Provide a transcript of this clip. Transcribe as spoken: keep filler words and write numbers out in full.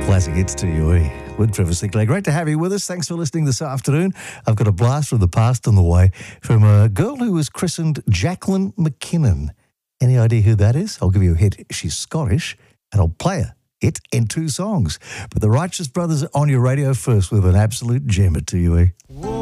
Classic hits to you, eh? With Trevor Sinclair. Great to have you with us. Thanks for listening this afternoon. I've got a blast from the past on the way from a girl who was christened Jacqueline McKinnon. Any idea who that is? I'll give you a hint. She's Scottish, and I'll play her it in two songs. But the Righteous Brothers are on your radio first with an absolute gemmer to you, eh? Whoa.